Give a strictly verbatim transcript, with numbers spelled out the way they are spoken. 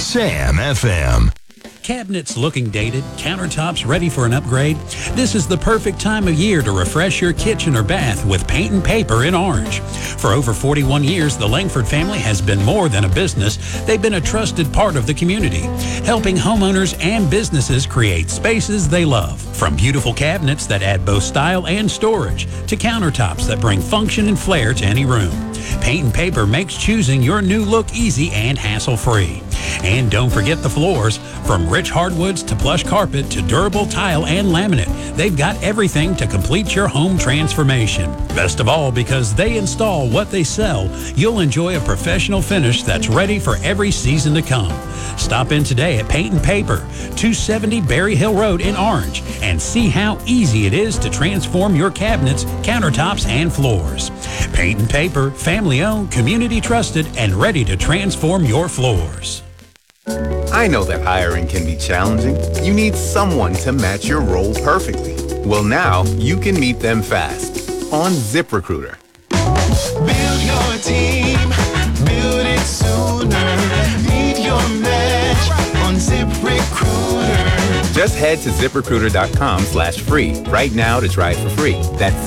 Sam F M. Cabinets looking dated, countertops ready for an upgrade? This is the perfect time of year to refresh your kitchen or bath with Paint and Paper in Orange. For over forty-one years, the Langford family has been more than a business. They've been a trusted part of the community, helping homeowners and businesses create spaces they love. From beautiful cabinets that add both style and storage to countertops that bring function and flair to any room, Paint and Paper makes choosing your new look easy and hassle-free. And don't forget the floors. From rich hardwoods to plush carpet to durable tile and laminate, they've got everything to complete your home transformation. Best of all, because they install what they sell, you'll enjoy a professional finish that's ready for every season to come. Stop in today at Paint and Paper, two seventy Berry Hill Road in Orange, and see how easy it is to transform your cabinets, countertops, and floors. Paint and Paper, family-owned, community-trusted, and ready to transform your floors. I know that hiring can be challenging. You need someone to match your role perfectly. Well, now you can meet them fast on ZipRecruiter. Build your team, build it sooner. Meet your match on ZipRecruiter. Just head to ZipRecruiter.com slash free right now to try it for free. That's